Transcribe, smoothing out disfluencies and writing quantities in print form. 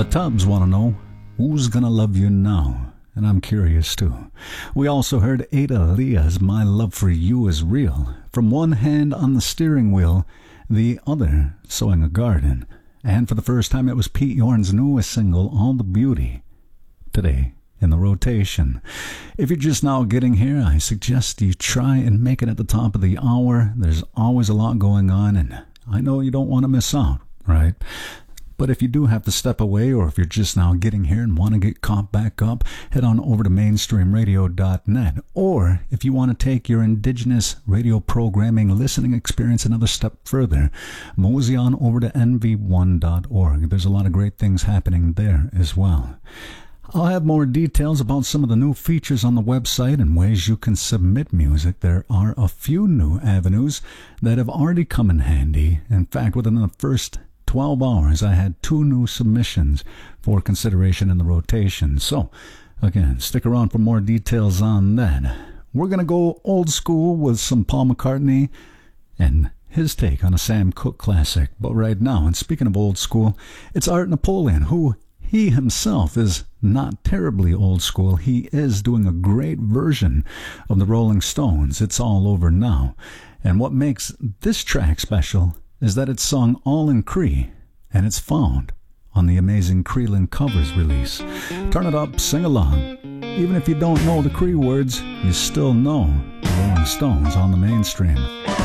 The Tubbs want to know, who's gonna love you now? And I'm curious too. We also heard Ada Leah's My Love for You Is Real. From one hand on the steering wheel, the other sowing a garden. And for the first time it was Pete Yorn's newest single, All the Beauty. Today in the rotation. If you're just now getting here, I suggest you try and make it at the top of the hour. There's always a lot going on, and I know you don't want to miss out, right? But if you do have to step away, or if you're just now getting here and want to get caught back up, head on over to mainstreamradio.net. Or if you want to take your indigenous radio programming listening experience another step further, mosey on over to nv1.org. There's a lot of great things happening there as well. I'll have more details about some of the new features on the website and ways you can submit music. There are a few new avenues that have already come in handy. In fact, within the first 12 hours, I had 2 new submissions for consideration in the rotation. So, again, stick around for more details on that. We're going to go old school with some Paul McCartney and his take on a Sam Cooke classic. But right now, and speaking of old school, it's Art Napoleon, who he himself is not terribly old school. He is doing a great version of the Rolling Stones, It's All Over Now. And what makes this track special is that it's sung all in Cree, and it's found on the amazing Creeland Covers release. Turn it up, sing along. Even if you don't know the Cree words, you still know the Rolling Stones on the mainstream.